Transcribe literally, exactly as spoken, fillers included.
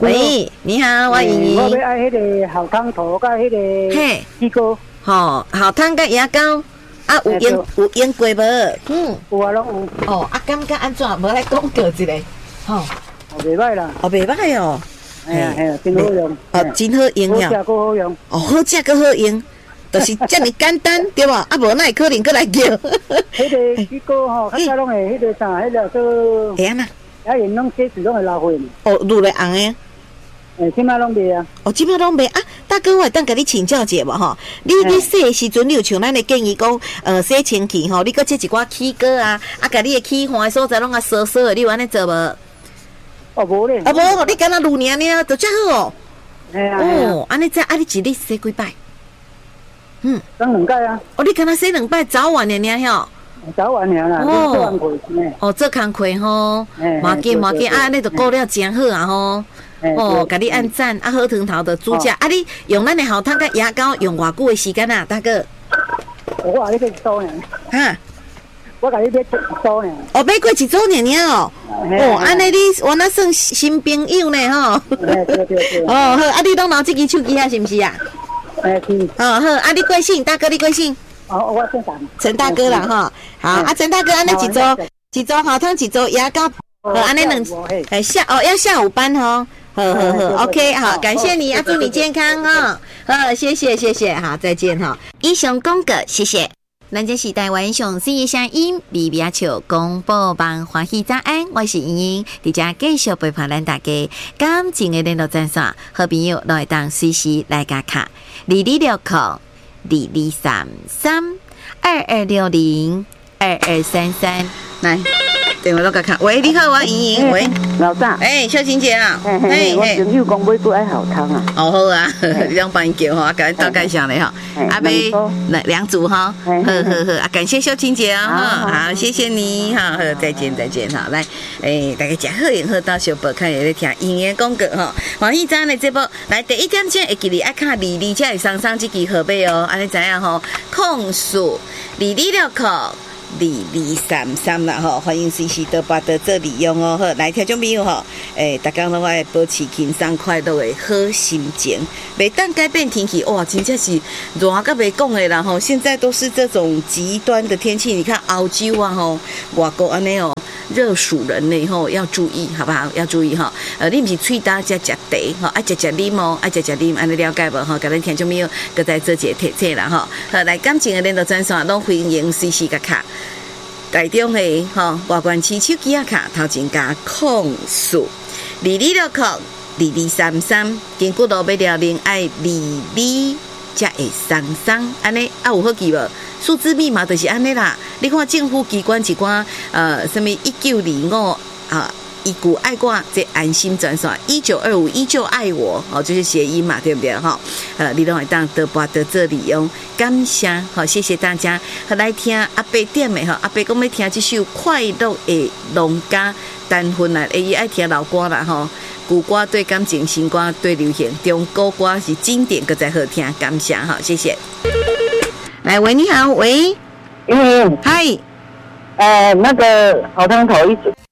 喂，你好，我莹莹。 我要爱迄个好汤头，甲迄个嘿， 鸡膏。 吼，好汤甲牙膏，啊，有用有用过无？嗯， 有啊，拢有。 哦，啊，感觉安怎？无来讲过一个，吼， 哦，袂歹啦。 哦，袂歹哦。 哎呀，哎呀，真好用。 哦，真好用呀。 好食阁好用。 哦，好食阁好用，就是遮尔简单，对无？啊，无哪会可能阁来叫？ 迄个鸡膏吼，较早拢会迄个啥，迄个做。 会安那？ 啊，因拢洗水拢会流血。 哦，愈来红诶。 诶，即摆拢袂啊。 哦，即摆拢袂啊。大哥，我会当甲你请教者无吼？你你洗诶时阵，你有像咱诶建议讲，呃，洗清气吼，你搁切一寡起膏啊，啊，甲你诶起汗诶所在拢啊扫扫诶，你有安尼做无？ 哦，无咧。 啊，无，你敢若愈尔尔，就遮好哦。 嘿啊。 哦，安尼则啊，你一日洗几摆？嗯。 洗两摆啊。 哦，你敢若洗两摆，早晚的尔吼。 早晚尔啦，你做工课呢。哦， 做工课吼，麻紧麻紧啊，安尼就顾了真好啊吼。哦，甲你按赞啊，好汤头的煮食啊，你用咱的好汤甲牙膏用偌久的时间啊，大哥？ 我甲你买一组呢。哈？我甲你买一组呢。 哦，买过一组年年哦。哦，安尼你我那算新朋友呢吼。 对对对。 哦好，啊你拢拿这支手机啊是毋是啊？ 哎是。 哦好，啊你贵姓？大哥你贵姓？ 哦，我姓陈。 陈大哥啦哈。好，啊陈大哥，安尼一组一组好汤，一组牙膏。好，安尼两哎下哦要下午班吼。好好好 ，OK， 好，感谢你啊，祝你健康哈，好，谢谢谢谢，好，再见哈。以上广告，谢谢。咱这是台湾上新的声音，微微笑广播网欢喜早安，我是莹莹，伫遮继续陪伴咱大家。感情的联络专线，好朋友都会当随时来加卡，二二六零二二三三二二六零二二三三来。电话都甲看，喂，你好，我莹莹，喂， 老大， 哎，小晴姐啊， 嘿嘿，我朋友讲买过爱好汤啊， 哦好啊，你两帮伊叫吼，啊，甲大概上咧吼，啊，要两两组哈，好好好，啊，感谢小晴姐啊，哈，好，谢谢你，哈，好，再见再见哈，来，诶，大家食好用好到小报看也咧听莹莹广告吼，欢喜咱的节目，来第一点钟会记你爱看二二才会送上这支号码哦，安尼知影吼，控诉二二六扣。二二三三啦吼，欢迎随时都把得做利用哦。好，来听众朋友吼，诶，大家拢爱保持轻松快乐的好心情。袂当改变天气，哇，真正是热甲袂讲的啦吼。现在都是这种极端的天气，你看澳洲啊吼，外国安尼哦，热暑人呢吼，要注意好不好？要注意哈。呃，你毋是喙焦才食茶吼，爱食食啉哦，爱食食啉，安尼了解无吼？甲咱听众朋友搁再做一个提醒啦吼。好，来感情的联络专线拢欢迎随时甲卡。台中的吼外关市手机啊卡头前加控诉二二六零二二三三，经过路要了零爱二二才会送送，安尼啊有好记无？数字密码就是安尼啦。你看政府机关一寡呃什么一九二五啊。一股爱挂这安心转线一九二五依旧爱我哦，就是谐音嘛，对不对哈？呃，你都会当得把得这里用感谢好，谢谢大家。好来听阿伯点的哈，阿伯讲要听这首快乐的农家单分啦，伊爱听老歌啦哈，古歌对感情，新歌对流行，中国歌是经典，搁再好听，感谢哈，谢谢。来喂，你好，喂， 嗯， 嗨， 呃，那个好汤头一组。